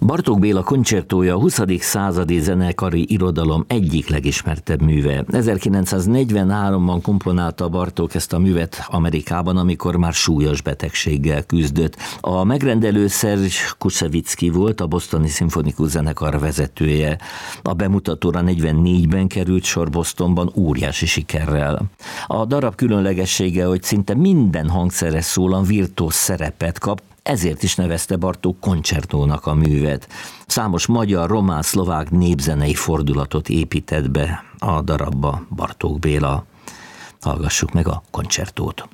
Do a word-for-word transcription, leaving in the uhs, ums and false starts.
Bartók Béla koncertója a huszadik századi zenekari irodalom egyik legismertebb műve. ezerkilencszáznegyvenháromban komponálta Bartók ezt a művet Amerikában, amikor már súlyos betegséggel küzdött. A megrendelő Serge Kuszevicki volt, a bostoni szimfonikus zenekar vezetője. A bemutatóra negyvennégyben került sor Bostonban óriási sikerrel. A darab különlegessége, hogy szinte minden hangszerre szólan virtuóz szerepet kap, ezért is nevezte Bartók koncertónak a művet. Számos magyar, román, szlovák népzenei fordulatot épített be a darabba Bartók Béla. Hallgassuk meg a koncertót.